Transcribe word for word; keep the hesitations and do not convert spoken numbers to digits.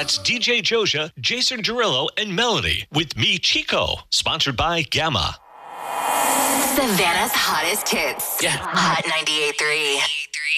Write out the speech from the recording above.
That's D J Joja, Jason Derulo, and Melody with me, Chico. Sponsored by Gamma. Savannah's hottest hits. Yeah. Hot ninety-eight point three.